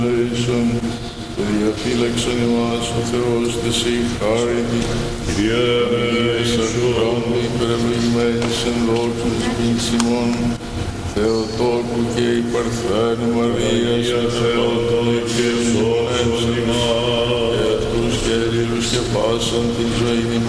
Διαφύλαξον ημάς ο Θεός της η χάρητη, Kyrie eleison, υπερευλογημένης εν δόξου της ποινσιμών, Θεοτόκου και η Παρθένου Μαρίας, ο Θεοτόκου και σώμεν ημάς, και αυτούς και ελλήλους και πάσαν την ζωή